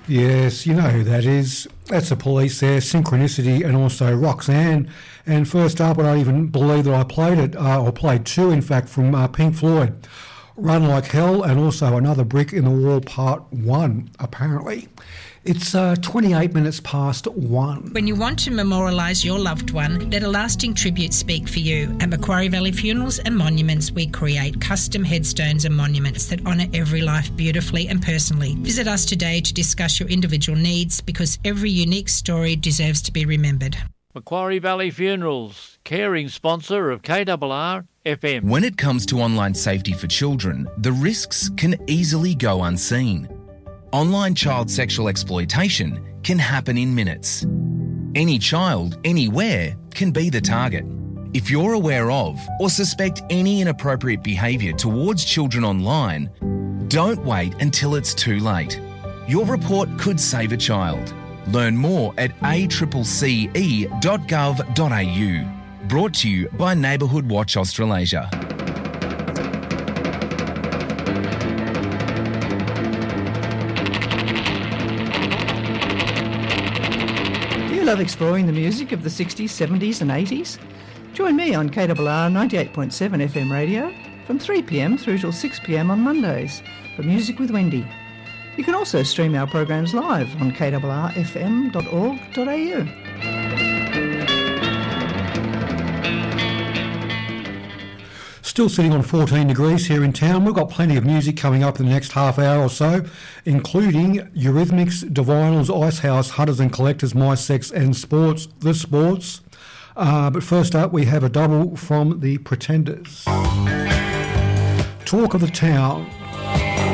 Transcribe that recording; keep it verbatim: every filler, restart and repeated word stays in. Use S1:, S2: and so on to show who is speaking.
S1: Yes, you know who that is. That's the Police there, Synchronicity and also Roxanne. And first up, I don't even believe that I played it, uh, or played two, in fact, from uh, Pink Floyd. Run Like Hell, and also Another Brick in the Wall Part one, apparently. It's uh, twenty-eight minutes past one.
S2: When you want to memorialise your loved one, let a lasting tribute speak for you. At Macquarie Valley Funerals and Monuments, we create custom headstones and monuments that honour every life beautifully and personally. Visit us today to discuss your individual needs, because every unique story deserves to be remembered.
S3: Macquarie Valley Funerals, caring sponsor of K R R F M.
S4: When it comes to online safety for children, the risks can easily go unseen. Online child sexual exploitation can happen in minutes. Any child, anywhere, can be the target. If you're aware of or suspect any inappropriate behaviour towards children online, don't wait until it's too late. Your report could save a child. Learn more at a c c c e dot gov dot a u. Brought to you by Neighbourhood Watch Australasia.
S5: Do you love exploring the music of the sixties, seventies and eighties? Join me on K R R ninety-eight point seven F M radio from three p m through till six p m on Mondays for Music with Wendy. You can also stream our programs live on k r r f m dot org dot a u.
S1: Still sitting on fourteen degrees here in town. We've got plenty of music coming up in the next half hour or so, including Eurythmics, Divinals, Icehouse, Hunters and Collectors, My Sex and Sports, The Sports. Uh, but first up, we have a double from The Pretenders. Talk of the Town.